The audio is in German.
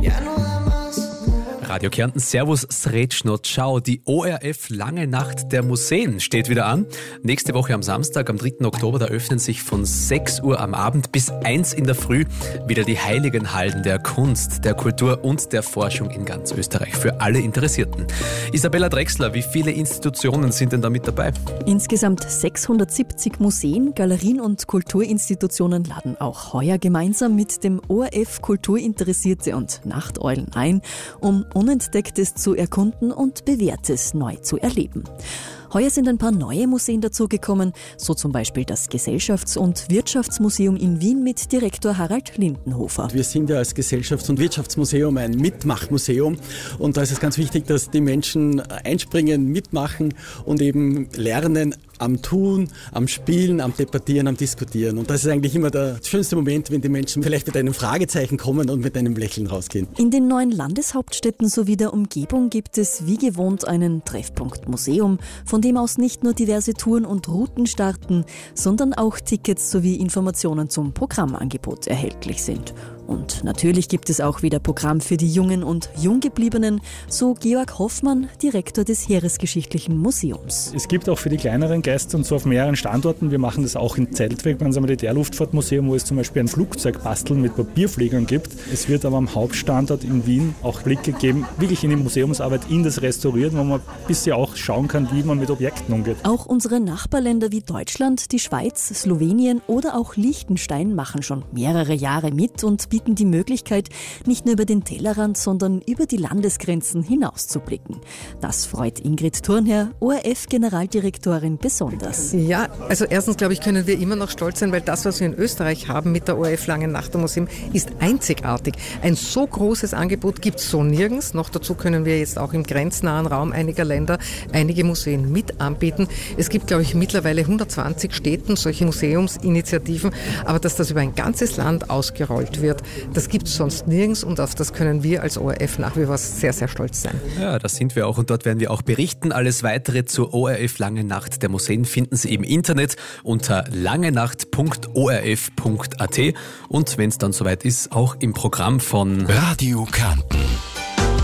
Radio Kärnten, Servus, Sretschno, ciao. Die ORF Lange Nacht der Museen steht wieder an. Nächste Woche am Samstag, am 3. Oktober, da öffnen sich von 6 Uhr am Abend bis 1 in der Früh wieder die heiligen Hallen der Kunst, der Kultur und der Forschung in ganz Österreich für alle Interessierten. Isabella Drechsler, wie viele Institutionen sind denn da mit dabei? Insgesamt 670 Museen, Galerien und Kulturinstitutionen laden auch heuer gemeinsam mit dem ORF Kulturinteressierte und Nachteulen ein, um Unentdecktes zu erkunden und Bewährtes neu zu erleben. Heuer sind ein paar neue Museen dazugekommen, so zum Beispiel das Gesellschafts- und Wirtschaftsmuseum in Wien mit Direktor Harald Lindenhofer. Wir sind ja als Gesellschafts- und Wirtschaftsmuseum ein Mitmachmuseum und da ist es ganz wichtig, dass die Menschen einspringen, mitmachen und eben lernen am Tun, am Spielen, am Debattieren, am Diskutieren. Und das ist eigentlich immer der schönste Moment, wenn die Menschen vielleicht mit einem Fragezeichen kommen und mit einem Lächeln rausgehen. In den 9 Landeshauptstädten sowie der Umgebung gibt es wie gewohnt einen Treffpunkt Museum, von dem aus nicht nur diverse Touren und Routen starten, sondern auch Tickets sowie Informationen zum Programmangebot erhältlich sind. Und natürlich gibt es auch wieder Programm für die Jungen und Junggebliebenen, so Georg Hoffmann, Direktor des Heeresgeschichtlichen Museums. Es gibt auch für die kleineren Gäste, und zwar auf mehreren Standorten. Wir machen das auch in Zeltweg, beim Militärluftfahrtmuseum, wo es zum Beispiel ein Flugzeugbasteln mit Papierfliegern gibt. Es wird aber am Hauptstandort in Wien auch Blicke geben, wirklich in die Museumsarbeit, in das Restaurieren, wo man ein bisschen auch schauen kann, wie man mit Objekten umgeht. Auch unsere Nachbarländer wie Deutschland, die Schweiz, Slowenien oder auch Liechtenstein machen schon mehrere Jahre mit und bieten die Möglichkeit, nicht nur über den Tellerrand, sondern über die Landesgrenzen hinauszublicken. Das freut Ingrid Thurnherr, ORF-Generaldirektorin, besonders. Ja, also erstens, glaube ich, können wir immer noch stolz sein, weil das, was wir in Österreich haben mit der ORF Lange Nacht der Museen, ist einzigartig. Ein so großes Angebot gibt es so nirgends. Noch dazu können wir jetzt auch im grenznahen Raum einiger Länder einige Museen mit anbieten. Es gibt, glaube ich, mittlerweile 120 Städten solche Museumsinitiativen, aber dass das über ein ganzes Land ausgerollt wird, das gibt es sonst nirgends und auf das können wir als ORF nach wie vor sehr, sehr stolz sein. Ja, das sind wir auch und dort werden wir auch berichten. Alles Weitere zur ORF Lange Nacht der Museen finden Sie im Internet unter langenacht.orf.at und wenn es dann soweit ist, auch im Programm von Radio Kärnten.